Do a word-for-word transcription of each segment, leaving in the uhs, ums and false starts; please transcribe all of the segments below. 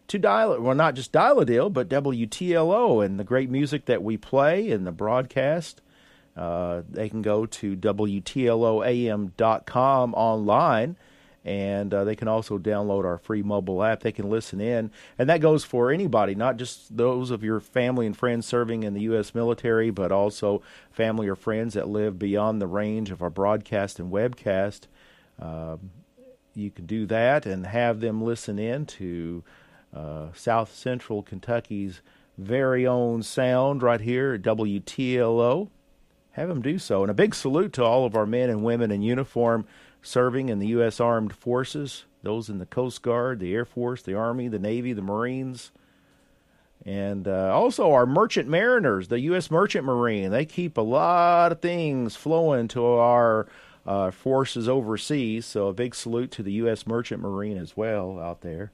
to dial, well, not just Dial-A-Deal, but W T L O and the great music that we play and the broadcast. Uh, they can go to W T L O A M dot com online, and uh, they can also download our free mobile app. They can listen in, and that goes for anybody, not just those of your family and friends serving in the U S military, but also family or friends that live beyond the range of our broadcast and webcast. Uh, you can do that and have them listen in to uh, South Central Kentucky's very own sound right here at W T L O. Have them do so. And a big salute to all of our men and women in uniform serving in the U S Armed Forces, those in the Coast Guard, the Air Force, the Army, the Navy, the Marines, and uh, also our merchant mariners, the U S Merchant Marine. They keep a lot of things flowing to our uh, forces overseas, so a big salute to the U S Merchant Marine as well out there.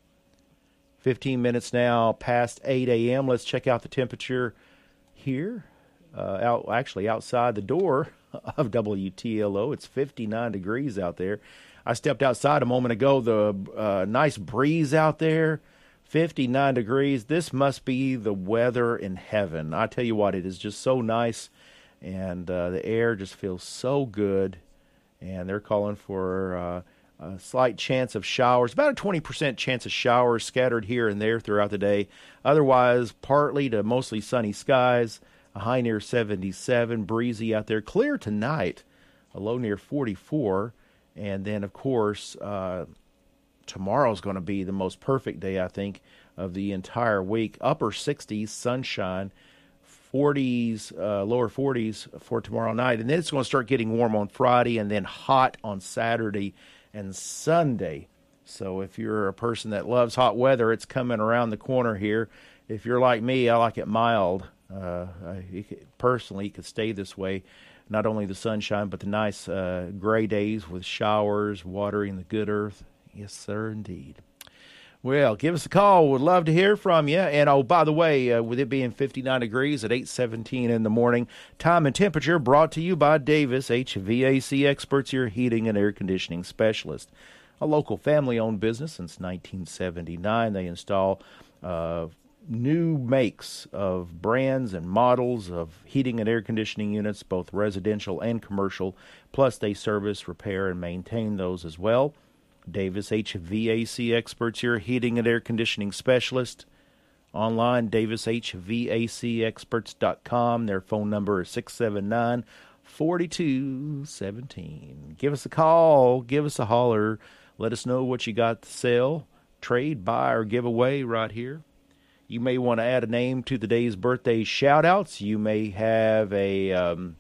fifteen minutes now past eight a.m. Let's check out the temperature here. Uh, out actually outside the door of W T L O. It's fifty-nine degrees out there. I stepped outside a moment ago. The uh, nice breeze out there, fifty-nine degrees. This must be the weather in heaven. I tell you what, it is just so nice, and uh, the air just feels so good. And they're calling for uh, a slight chance of showers, about a twenty percent chance of showers scattered here and there throughout the day. Otherwise, partly to mostly sunny skies. A high near seventy-seven, breezy out there. Clear tonight, a low near forty-four. And then, of course, uh, tomorrow's going to be the most perfect day, I think, of the entire week. Upper sixties, sunshine, forties, uh, lower forties for tomorrow night. And then it's going to start getting warm on Friday and then hot on Saturday and Sunday. So if you're a person that loves hot weather, it's coming around the corner here. If you're like me, I like it mild. Uh, I, personally, it could stay this way. Not only the sunshine, but the nice uh, gray days with showers, watering the good earth. Yes, sir, indeed. Well, give us a call. We'd love to hear from you. And, oh, by the way, uh, with it being fifty-nine degrees at eight seventeen in the morning, time and temperature brought to you by Davis H V A C Experts, your heating and air conditioning specialist. A local family-owned business since nineteen seventy-nine. They install uh new makes of brands and models of heating and air conditioning units, both residential and commercial, plus they service, repair, and maintain those as well. Davis H V A C Experts, your heating and air conditioning specialist. Online, Davis H V A C Experts dot com. Their phone number is six seven nine, four two one seven. Give us a call. Give us a holler. Let us know what you got to sell, trade, buy, or give away right here. You may want to add a name to the day's birthday shout-outs. You may have a, um,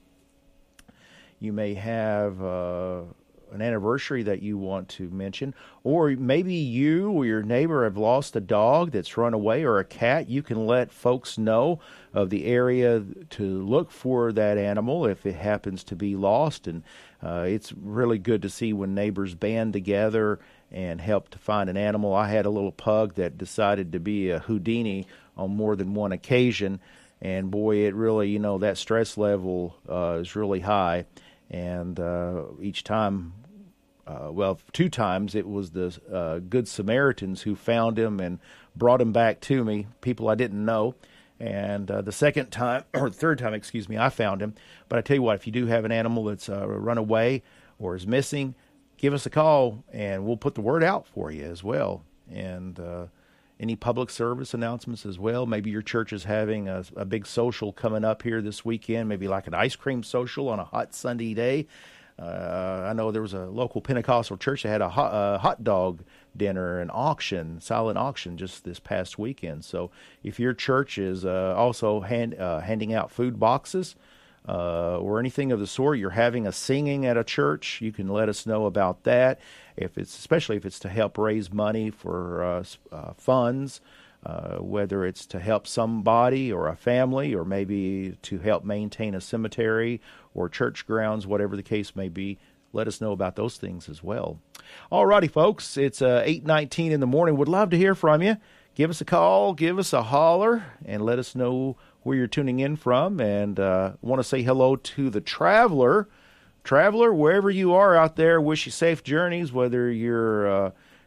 you may have uh, an anniversary that you want to mention, or maybe you or your neighbor have lost a dog that's run away or a cat. You can let folks know of the area to look for that animal if it happens to be lost. And uh, it's really good to see when neighbors band together and help to find an animal. I had a little pug that decided to be a Houdini on more than one occasion, and boy, it really, you know, that stress level uh, is really high. And uh, each time, uh, well, two times, it was the uh, Good Samaritans who found him and brought him back to me, people I didn't know. And uh, the second time, or third time, excuse me, I found him. But I tell you what, if you do have an animal that's uh, run away or is missing, give us a call, and we'll put the word out for you as well. And uh, any public service announcements as well. Maybe your church is having a, a big social coming up here this weekend, maybe like an ice cream social on a hot Sunday day. Uh, I know there was a local Pentecostal church that had a hot, uh, hot dog dinner and auction, silent auction, just this past weekend. So if your church is uh, also hand, uh, handing out food boxes, Uh, or anything of the sort, you're having a singing at a church, you can let us know about that. If it's especially if it's to help raise money for uh, uh, funds, uh, whether it's to help somebody or a family, or maybe to help maintain a cemetery or church grounds, whatever the case may be, let us know about those things as well. All righty, folks, it's uh, eight nineteen in the morning. Would love to hear from you. Give us a call, give us a holler, and let us know where you're tuning in from. And uh, I want to say hello to the Traveler. Traveler, wherever you are out there, wish you safe journeys, whether you're uh,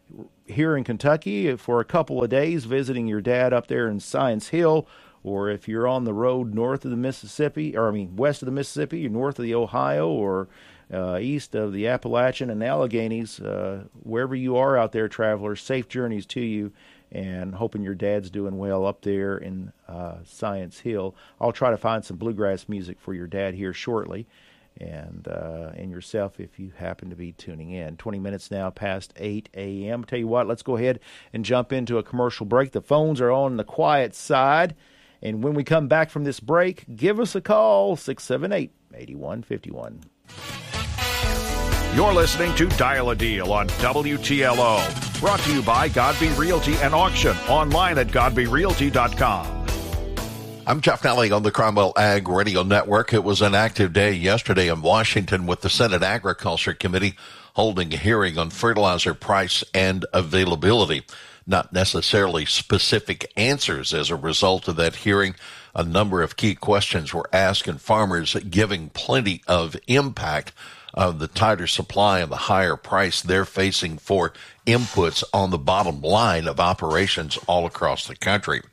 here in Kentucky for a couple of days visiting your dad up there in Science Hill, or if you're on the road north of the Mississippi, or I mean west of the Mississippi, or north of the Ohio, or uh, east of the Appalachian and Alleghenies, uh, wherever you are out there, travelers, safe journeys to you, and hoping your dad's doing well up there in uh, Science Hill. I'll try to find some bluegrass music for your dad here shortly, and uh, and yourself if you happen to be tuning in. twenty minutes now past eight a.m. Tell you what, let's go ahead and jump into a commercial break. The phones are on the quiet side, and when we come back from this break, give us a call, six seven eight, eight one five one. You're listening to Dial a Deal on W T L O. Brought to you by Godby Realty and Auction. Online at godby realty dot com. I'm Jeff Nally on the Cromwell Ag Radio Network. It was an active day yesterday in Washington with the Senate Agriculture Committee holding a hearing on fertilizer price and availability. Not necessarily specific answers as a result of that hearing. A number of key questions were asked, and farmers giving plenty of impact of the tighter supply and the higher price they're facing for inputs on the bottom line of operations all across the country.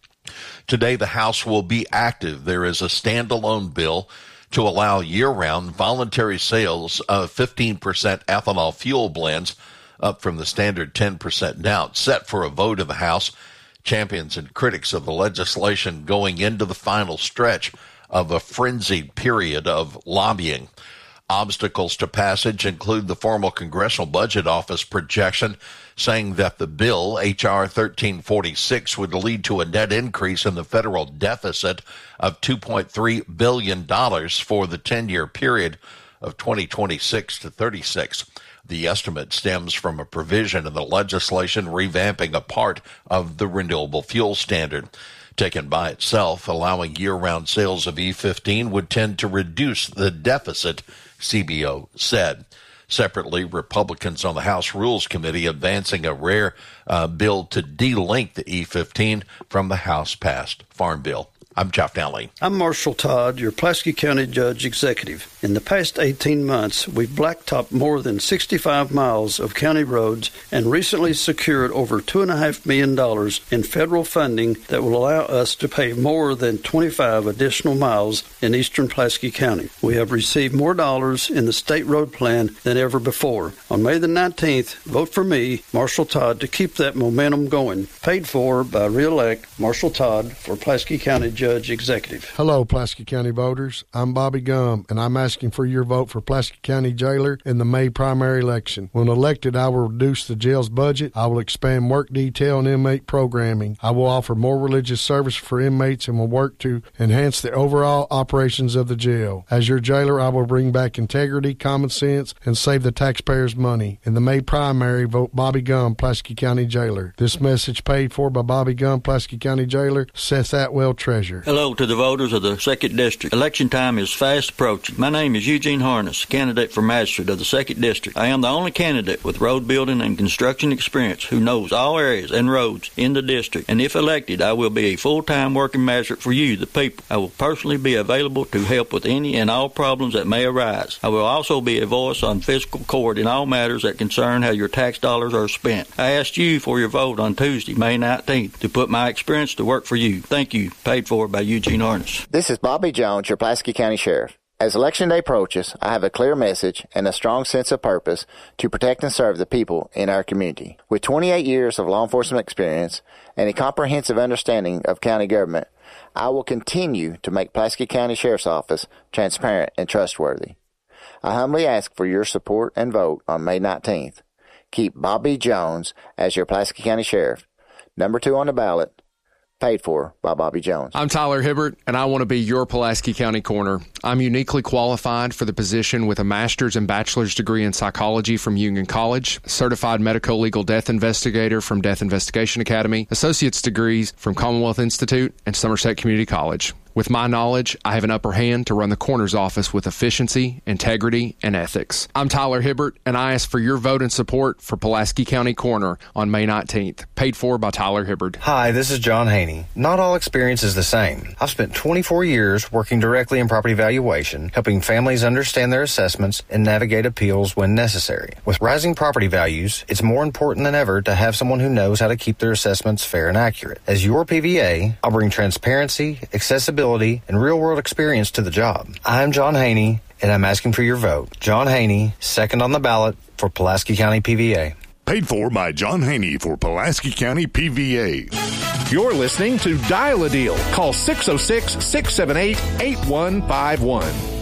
Today, the House will be active. There is a standalone bill to allow year-round voluntary sales of fifteen percent ethanol fuel blends, up from the standard ten percent now. It's set for a vote in the House. Champions and critics of the legislation going into the final stretch of a frenzied period of lobbying. Obstacles to passage include the formal Congressional Budget Office projection saying that the bill, H R thirteen forty-six, would lead to a net increase in the federal deficit of two point three billion dollars for the ten-year period of twenty twenty-six to thirty-six. The estimate stems from a provision in the legislation revamping a part of the renewable fuel standard. Taken by itself, allowing year-round sales of E fifteen would tend to reduce the deficit, C B O said. Separately, Republicans on the House Rules Committee advancing a rare uh, bill to delink the E fifteen from the House-passed Farm Bill. I'm Jeff Nally. I'm Marshall Todd, your Pulaski County Judge Executive. In the past eighteen months, we've blacktopped more than sixty-five miles of county roads and recently secured over two point five million dollars in federal funding that will allow us to pave more than twenty-five additional miles in eastern Pulaski County. We have received more dollars in the state road plan than ever before. On May the nineteenth, vote for me, Marshall Todd, to keep that momentum going. Paid for by re-elect Marshall Todd for Pulaski County Judge Judge Executive. Hello, Pulaski County voters. I'm Bobby Gum, and I'm asking for your vote for Pulaski County Jailer in the May primary election. When elected, I will reduce the jail's budget. I will expand work detail and inmate programming. I will offer more religious service for inmates and will work to enhance the overall operations of the jail. As your jailer, I will bring back integrity, common sense, and save the taxpayers' money. In the May primary, vote Bobby Gum, Pulaski County Jailer. This message paid for by Bobby Gum, Pulaski County Jailer, Seth Atwell, Treasurer. Hello to the voters of the second District. Election time is fast approaching. My name is Eugene Harness, candidate for magistrate of the second District. I am the only candidate with road building and construction experience who knows all areas and roads in the district. And if elected, I will be a full-time working magistrate for you, the people. I will personally be available to help with any and all problems that may arise. I will also be a voice on fiscal court in all matters that concern how your tax dollars are spent. I asked you for your vote on Tuesday, May nineteenth, to put my experience to work for you. Thank you. Paid for by Eugene Harness. This is Bobby Jones, your Pulaski County Sheriff. As Election Day approaches, I have a clear message and a strong sense of purpose to protect and serve the people in our community. With twenty-eight years of law enforcement experience and a comprehensive understanding of county government, I will continue to make Pulaski County Sheriff's Office transparent and trustworthy. I humbly ask for your support and vote on May nineteenth. Keep Bobby Jones as your Pulaski County Sheriff. Number two on the ballot. Paid for by Bobby Jones. I'm Tyler Hibbert, and I want to be your Pulaski County coroner. I'm uniquely qualified for the position with a master's and bachelor's degree in psychology from Union College, certified medical legal death investigator from Death Investigation Academy, associate's degrees from Commonwealth Institute and Somerset Community College. With my knowledge, I have an upper hand to run the coroner's office with efficiency, integrity, and ethics. I'm Tyler Hibbert, and I ask for your vote and support for Pulaski County Coroner on May nineteenth. Paid for by Tyler Hibbert. Hi, this is John Haney. Not all experience is the same. I've spent twenty-four years working directly in property valuation, helping families understand their assessments and navigate appeals when necessary. With rising property values, it's more important than ever to have someone who knows how to keep their assessments fair and accurate. As your P V A, I'll bring transparency, accessibility, and real-world experience to the job. I'm John Haney, and I'm asking for your vote. John Haney, second on the ballot for Pulaski County P V A. Paid for by John Haney for Pulaski County P V A. You're listening to Dial a Deal. Call six oh six, six seven eight, eight one five one.